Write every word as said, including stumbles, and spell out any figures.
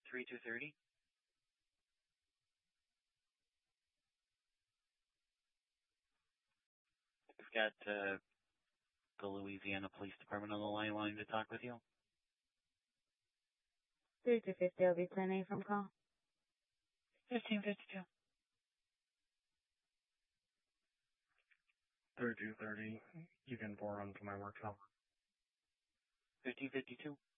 thirty-two thirty. We've got uh, the Louisiana Police Department on the line wanting to talk with you. thirty-two fifty, I'll be ten A from call. fifteen fifty-two. thirty-two thirty, you can pour onto my work cell. fifteen fifty-two.